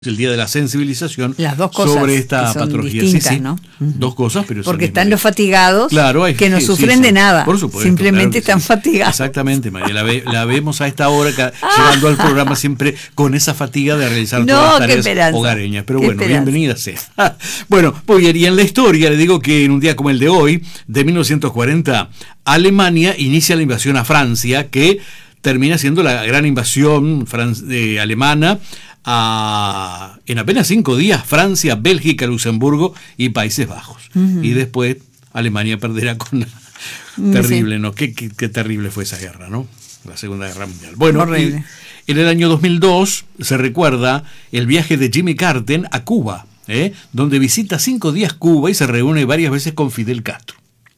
el día de la sensibilización las dos cosas sobre esta que son patología. Distintas, sí, ¿no? Dos cosas, pero porque están los fatigados, claro, que no sufren de nada, por supuesto, simplemente claro están fatigados. Exactamente, María, la vemos a esta hora llegando al programa siempre con esa fatiga de realizar todas las tareas hogareñas, pero bueno, bienvenida sea. Bueno, muy bien, y en la historia le digo que en un día como el de hoy, de 1940, Alemania inicia la invasión a Francia, que termina siendo la gran invasión alemana. En apenas 5 días, Francia, Bélgica, Luxemburgo y Países Bajos. Y después Alemania perderá con terrible, ¿no? Qué terrible fue esa guerra, ¿no? La Segunda Guerra Mundial. Bueno, en el año 2002 se recuerda el viaje de Jimmy Carter a Cuba, donde visita 5 días Cuba y se reúne varias veces con Fidel Castro.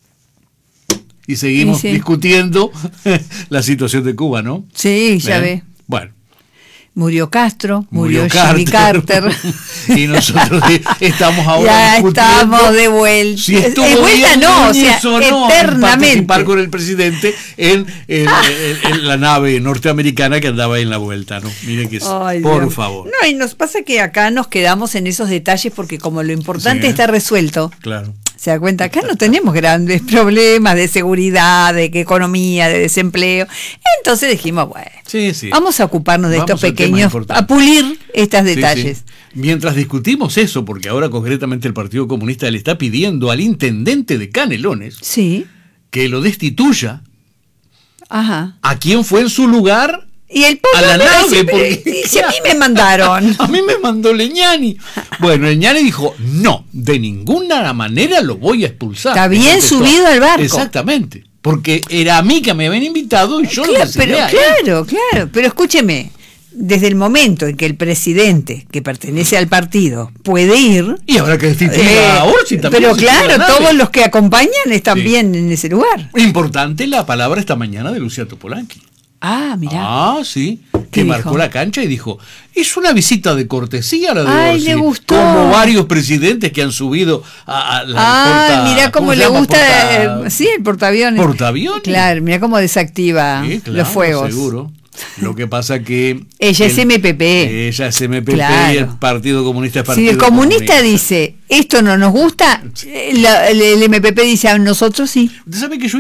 Y seguimos discutiendo la situación de Cuba, ¿no? Sí, ya ve. Bueno. Murió Castro, murió Jimmy Carter. Y nosotros estamos ahora ya estamos de vuelta. Si estuvo bien no, o sea, no, eternamente. Participar con el presidente en la nave norteamericana que andaba en la vuelta, ¿no? Miren que por favor. No, y nos pasa que acá nos quedamos en esos detalles porque como lo importante está resuelto. Claro. Se da cuenta, acá no tenemos grandes problemas de seguridad, de economía, de desempleo. Entonces dijimos, bueno, vamos a ocuparnos de estos pequeños, a pulir estos detalles. Sí. Mientras discutimos eso, porque ahora concretamente el Partido Comunista le está pidiendo al intendente de Canelones que lo destituya. Ajá. ¿A quién fue en su lugar? Y el a la nave, si a mí me mandaron. A mí me mandó Leñani. Bueno, Leñani dijo, no, de ninguna manera lo voy a expulsar. Está bien subido al barco. Exactamente, porque era a mí que me habían invitado y yo lo decidí a él. Claro, pero escúcheme, desde el momento en que el presidente, que pertenece al partido, puede ir... Y habrá que destituir a Orsi también. Pero claro, todos los que acompañan están bien en ese lugar. Importante la palabra esta mañana de Lucía Topolansky. Ah, mirá. Ah, sí, que marcó la cancha y dijo, es una visita de cortesía la de Orsi. Le gustó. Como varios presidentes que han subido a la mirá cómo le gusta, el portaaviones. ¿Portaaviones? Claro, mirá cómo desactiva los fuegos. Seguro. Lo que pasa que... Ella es MPP. Ella es MPP y el Partido Comunista es Partido Comunista. Si el comunista dice, esto no nos gusta, el MPP dice, a nosotros sí. Usted sabe que yo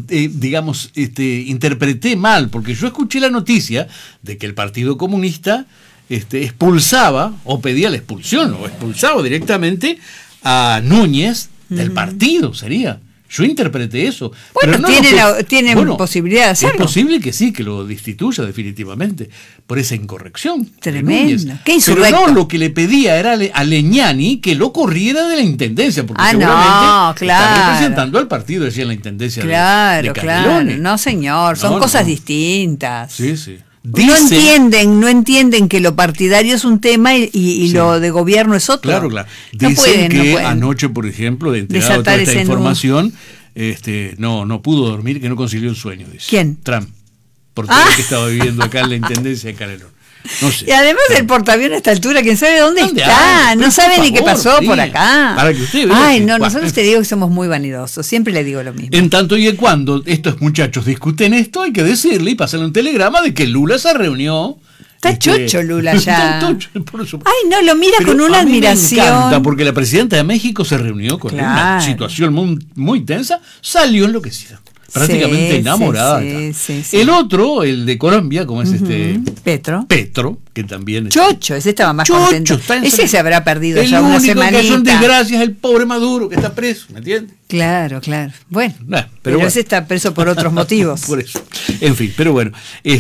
interpreté mal, porque yo escuché la noticia de que el Partido Comunista expulsaba, o pedía la expulsión, o expulsaba directamente a Núñez del partido, sería. Yo interpreté eso. Bueno, tienen posibilidad de hacerlo. Es posible que sí, que lo destituya definitivamente por esa incorrección. Tremendo. Qué insurrecto. Pero no, lo que le pedía era a Leñani que lo corriera de la intendencia, porque seguramente está representando al partido, decía, en la intendencia de Canelones. Claro. No, señor, son cosas distintas. Sí. No entienden que lo partidario es un tema y lo de gobierno es otro. Claro. Dicen que anoche, por ejemplo, de enterado de toda esta información, no pudo dormir, que no concilió el sueño. Dice. ¿Quién? Trump. Por todo lo que estaba viviendo acá en la intendencia de Canelones. No sé. Y además el portaaviones a esta altura, quién sabe dónde está, no sabe ni qué pasó por acá. Para que usted vea. Nosotros te digo que somos muy vanidosos, siempre le digo lo mismo. En tanto y en cuando estos muchachos discuten esto, hay que decirle y pasarle un telegrama de que Lula se reunió. Está chocho Lula ya. Está chocho, por supuesto. Lo mira con una admiración. Me encanta porque la presidenta de México se reunió con una situación muy tensa, salió enloquecida. Prácticamente enamorada. Sí. El otro, el de Colombia, como es Petro, que también es chocho, ese estaba más contento. Ese se habrá perdido ya una semanita. El único que son desgracias es el pobre Maduro, que está preso, ¿me entiendes? Claro. Bueno, pero ese está preso por otros motivos. Por eso. En fin, pero bueno,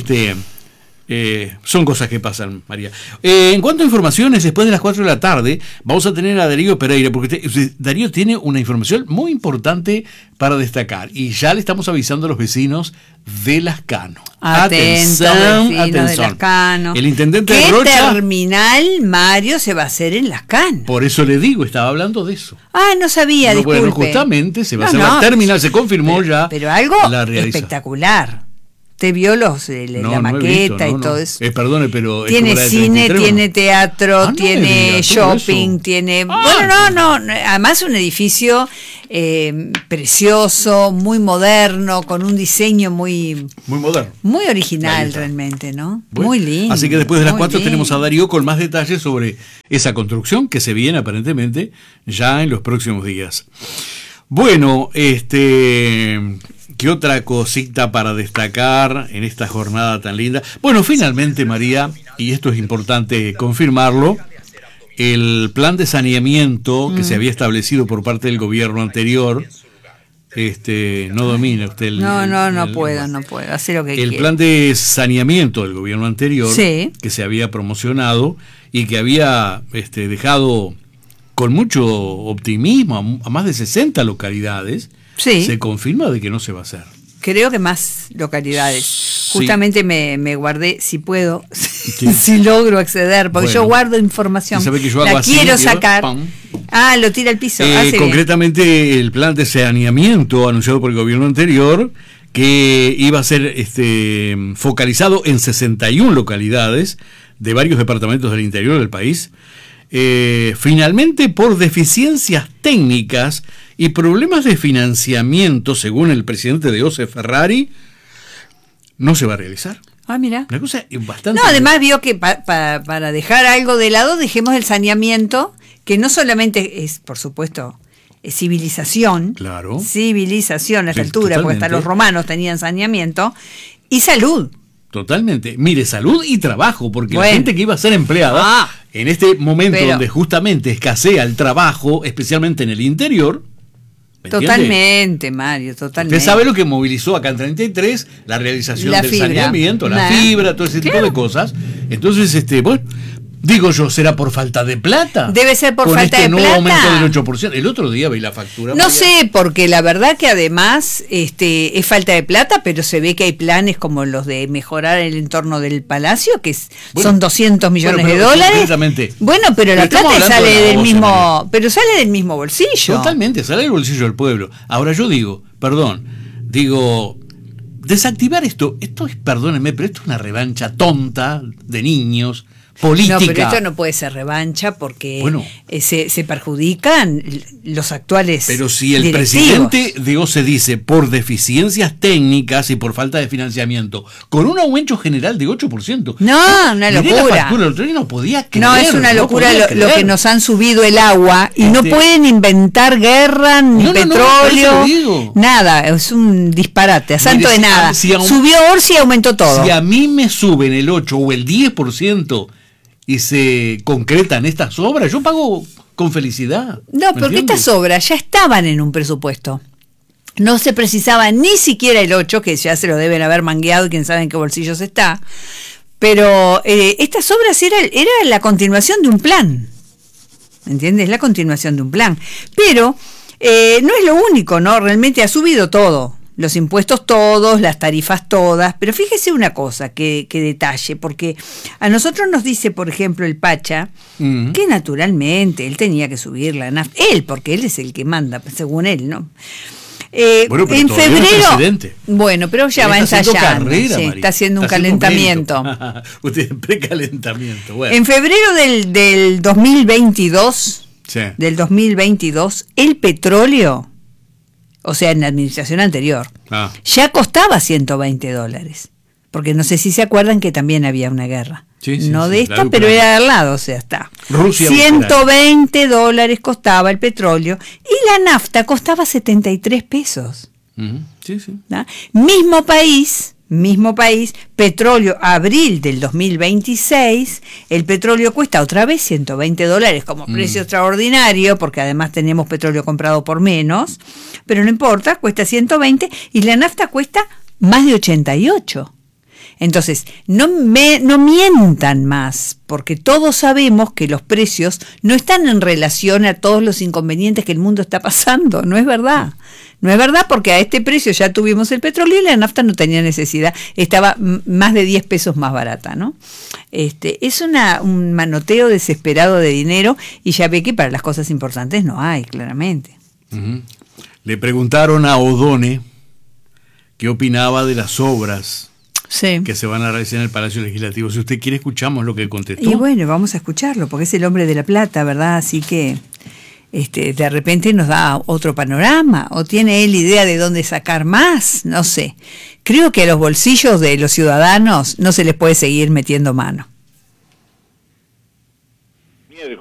son cosas que pasan, María. En cuanto a informaciones, después de las 4 de la tarde, vamos a tener a Darío Pereira, porque Darío tiene una información muy importante para destacar, y ya le estamos avisando a los vecinos de Lascano. Atención. De Lascano. El intendente de Rocha. ¿Qué terminal, Mario, se va a hacer en Lascano? Por eso le digo, estaba hablando de eso. No sabía, disculpe. Bueno, justamente se va a hacer la terminal, se confirmó ya. Pero algo espectacular. ¿Usted vio la maqueta y todo eso? Perdone, pero... Tiene cine, tiene teatro, tiene shopping, tiene... Además un edificio precioso, muy moderno, con un diseño muy moderno, muy original realmente, ¿no? Bueno, muy lindo. Así que después de las 4 tenemos a Darío con más detalles sobre esa construcción que se viene aparentemente ya en los próximos días. Bueno, ¿qué otra cosita para destacar en esta jornada tan linda? Bueno, finalmente, María, y esto es importante confirmarlo, el plan de saneamiento que se había establecido por parte del gobierno anterior, no domina usted no puedo hacer lo que quiera. El plan de saneamiento del gobierno anterior, que se había promocionado y que había dejado con mucho optimismo a más de 60 localidades, se confirma de que no se va a hacer. Creo que más localidades. Justamente me guardé, si puedo, si logro acceder, porque yo guardo información. ¿Sabe que yo hago la así, quiero sacar. Lo tira al piso. Concretamente, bien. El plan de saneamiento anunciado por el gobierno anterior, que iba a ser focalizado en 61 localidades de varios departamentos del interior del país, finalmente por deficiencias técnicas y problemas de financiamiento, según el presidente de OCE Ferrari, no se va a realizar. Mira. Una cosa bastante... No, además vio que para dejar algo de lado, dejemos el saneamiento, que no solamente es, por supuesto, es civilización. Claro. Civilización a esta altura, porque hasta los romanos tenían saneamiento, y salud. Totalmente. Mire, salud y trabajo, porque la gente que iba a ser empleada, en este momento donde justamente escasea el trabajo, especialmente en el interior... Totalmente, Mario, totalmente. Usted sabe lo que movilizó acá en 33, la realización del saneamiento, la fibra, todo ese tipo de cosas. Entonces, digo yo, ¿será por falta de plata? Debe ser por falta de plata. Con este nuevo aumento del 8%. El otro día vi la factura. No sé, porque la verdad que además es falta de plata, pero se ve que hay planes como los de mejorar el entorno del palacio, que son 200 millones de dólares. Bueno, pero la plata sale del mismo, pero sale del mismo bolsillo. Totalmente, sale del bolsillo del pueblo. Ahora yo digo, desactivar esto es, perdónenme, pero esto es una revancha tonta de niños. Política. No, pero esto no puede ser revancha porque se perjudican los actuales. Pero si el directivos. presidente de OCE dice por deficiencias técnicas y por falta de financiamiento, con un aumento general de 8%. No, una locura. La factura, el otro día no podía creer. No, es una locura lo que nos han subido el agua y no pueden inventar guerra, ni petróleo, nada. Es un disparate, a santo de nada. Subió Orsi y aumentó todo. Si a mí me suben el 8 o el 10%, y se concretan estas obras, yo pago con felicidad. No, porque estas obras ya estaban en un presupuesto. No se precisaba ni siquiera el 8, que ya se lo deben haber mangueado y quién sabe en qué bolsillos está. Pero estas obras era la continuación de un plan. ¿Entiendes? La continuación de un plan. Pero no es lo único, ¿no? Realmente ha subido todo. Los impuestos todos, las tarifas todas, pero fíjese una cosa, que detalle, porque a nosotros nos dice, por ejemplo, el Pacha, que naturalmente él tenía que subir la nafta, porque él es el que manda, según él, ¿no? Pero en febrero, pero ya va ensayando, está haciendo un calentamiento. Usted precalentamiento. Bueno. En febrero del 2022, el petróleo, o sea, en la administración anterior, ya costaba $120. Porque no sé si se acuerdan que también había una guerra. No de esta, pero era al lado, o sea, está. Rusia, $120 costaba el petróleo y la nafta costaba 73 pesos. Mismo país, petróleo, abril del 2026, el petróleo cuesta otra vez $120 como precio extraordinario, porque además tenemos petróleo comprado por menos, pero no importa, cuesta 120 y la nafta cuesta más de 88. Entonces, no mientan más, porque todos sabemos que los precios no están en relación a todos los inconvenientes que el mundo está pasando, no es verdad. No es verdad, porque a este precio ya tuvimos el petróleo y la nafta no tenía necesidad, estaba más de 10 pesos más barata, ¿no? Es un manoteo desesperado de dinero y ya ve que para las cosas importantes no hay, claramente. Le preguntaron a Odone qué opinaba de las obras que se van a realizar en el Palacio Legislativo. Si usted quiere, escuchamos lo que contestó. Y bueno, vamos a escucharlo, porque es el hombre de la plata, ¿verdad? Así que de repente nos da otro panorama, o tiene él idea de dónde sacar más, no sé. Creo que a los bolsillos de los ciudadanos no se les puede seguir metiendo mano.